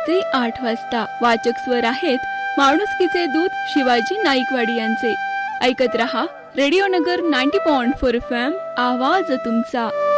ते 8 वाजता. वाचक स्वर आहेत माणुसकीचे दूत शिवाजी नाईकवाडी यांचे. ऐकत रहा रेडिओ नगर 90.4 FM, आवाज तुमचा.